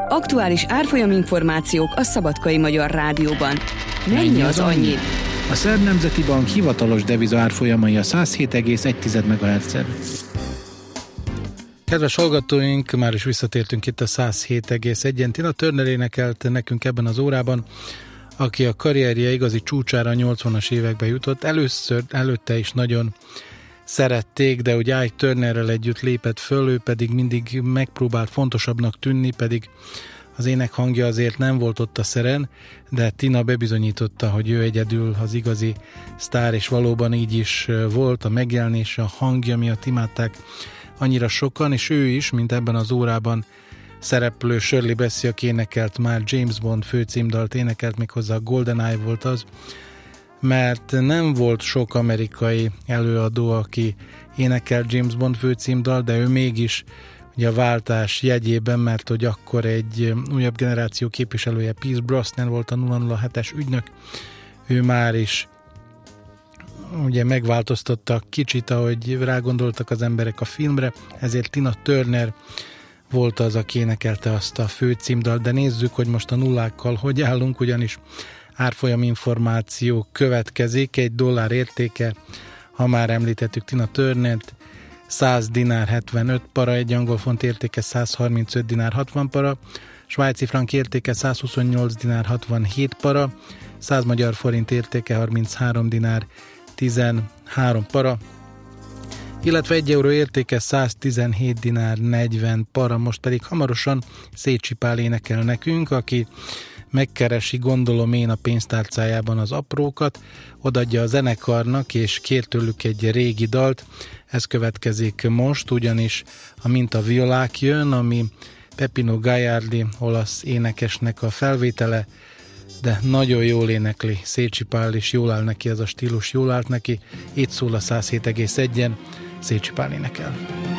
Aktuális árfolyaminformációk a Szabadkai Magyar Rádióban. Mennyi az annyi? A Szerb Nemzeti Bank hivatalos deviza árfolyamai a 107,1 MHz-en. Kedves hallgatóink, már is visszatértünk itt a 107,1-en. Tina Turner énekelt nekünk ebben az órában, aki a karrierje igazi csúcsára a 80-as években jutott. Előtte is nagyon szerették, de ugye Ike Turnerrel együtt lépett föl, ő pedig mindig megpróbált fontosabbnak tűnni, pedig az ének hangja azért nem volt ott a szeren, de Tina bebizonyította, hogy ő egyedül az igazi sztár, és valóban így is volt. A megjelenése, a hangja miatt imádták annyira sokan, és ő is, mint ebben az órában szereplő Shirley Bassey, aki énekelt már James Bond főcímdalt, énekelt, méghozzá a GoldenEye volt az, mert nem volt sok amerikai előadó, aki énekelt James Bond főcímdal, de ő mégis ugye a váltás jegyében, mert hogy akkor egy újabb generáció képviselője, Pierce Brosnan volt a 007-es ügynök, ő már is ugye megváltoztatta kicsit, ahogy rágondoltak az emberek a filmre, ezért Tina Turner volt az, aki énekelte azt a főcímdalt, de nézzük, hogy most a nullákkal hogy állunk, ugyanis árfolyam információ következik, $1 értéke, ha már említettük Tina Turnert, 100 dinár 75 para, egy angol font értéke 135 dinár 60 para, svájci frank értéke 128 dinár 67 para, 100 magyar forint értéke 33 dinár 13 para, illetve 1 euró értéke 117 dinár 40 para. Most pedig hamarosan Szécsi Pál énekel nekünk, aki megkeresi, gondolom én, a pénztárcájában az aprókat, odaadja a zenekarnak, és kér tőlük egy régi dalt. Ez következik most, ugyanis a Mint a violák jön, ami Pepino Gagliardi olasz énekesnek a felvétele, de nagyon jól énekli Szécsi Pál, és jól áll neki ez a stílus, jól állt neki. Itt szól a 107,1-en, Szécsi Pál énekel.